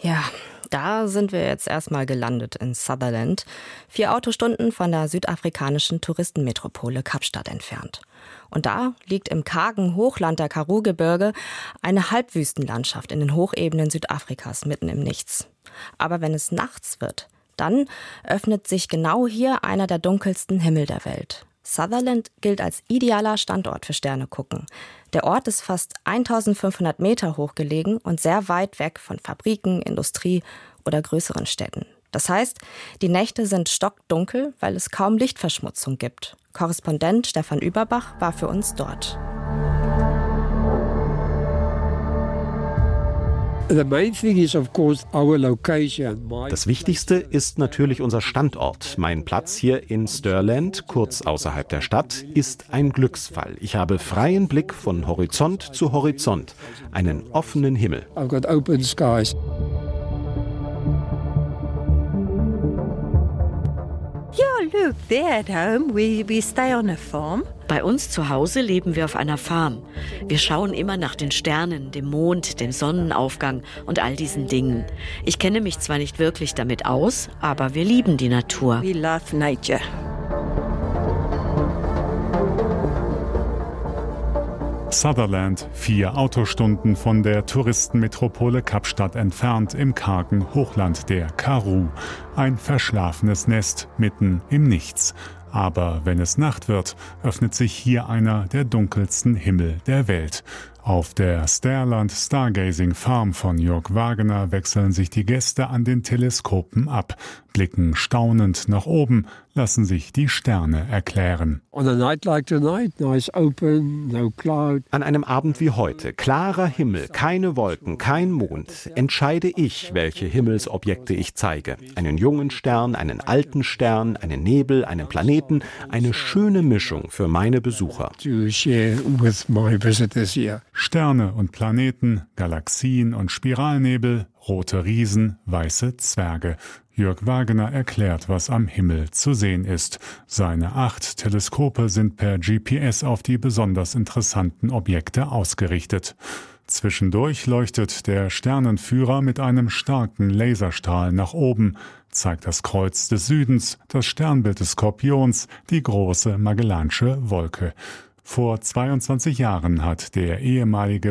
Ja, da sind wir jetzt erstmal gelandet in Sutherland, 4 Autostunden von der südafrikanischen Touristenmetropole Kapstadt entfernt. Und da liegt im kargen Hochland der Karoo-Gebirge eine Halbwüstenlandschaft in den Hochebenen Südafrikas mitten im Nichts. Aber wenn es nachts wird, dann öffnet sich genau hier einer der dunkelsten Himmel der Welt. Sutherland gilt als idealer Standort für Sternegucken. Der Ort ist fast 1500 Meter hoch gelegen und sehr weit weg von Fabriken, Industrie oder größeren Städten. Das heißt, die Nächte sind stockdunkel, weil es kaum Lichtverschmutzung gibt. Korrespondent Stefan Überbach war für uns dort. Das Wichtigste ist natürlich unser Standort. Mein Platz hier in Stirland, kurz außerhalb der Stadt, ist ein Glücksfall. Ich habe freien Blick von Horizont zu Horizont, einen offenen Himmel. I've got open skies. Yeah, look, there at home we stay on a farm. Bei uns zu Hause leben wir auf einer Farm. Wir schauen immer nach den Sternen, dem Mond, dem Sonnenaufgang und all diesen Dingen. Ich kenne mich zwar nicht wirklich damit aus, aber wir lieben die Natur. We love nature. Sutherland, 4 Autostunden von der Touristenmetropole Kapstadt entfernt im kargen Hochland der Karoo. Ein verschlafenes Nest mitten im Nichts. Aber wenn es Nacht wird, öffnet sich hier einer der dunkelsten Himmel der Welt. Auf der Sterland Stargazing Farm von Jörg Wagener wechseln sich die Gäste an den Teleskopen ab, blicken staunend nach oben, lassen sich die Sterne erklären. On a night like tonight, nice open, no cloud. An einem Abend wie heute, klarer Himmel, keine Wolken, kein Mond, entscheide ich, welche Himmelsobjekte ich zeige. Einen jungen Stern, einen alten Stern, einen Nebel, einen Planeten, eine schöne Mischung für meine Besucher. To share with my visitors here. Sterne und Planeten, Galaxien und Spiralnebel, rote Riesen, weiße Zwerge. Jörg Wagener erklärt, was am Himmel zu sehen ist. Seine 8 Teleskope sind per GPS auf die besonders interessanten Objekte ausgerichtet. Zwischendurch leuchtet der Sternenführer mit einem starken Laserstrahl nach oben, zeigt das Kreuz des Südens, das Sternbild des Skorpions, die große Magellansche Wolke. Vor 22 Jahren hat der ehemalige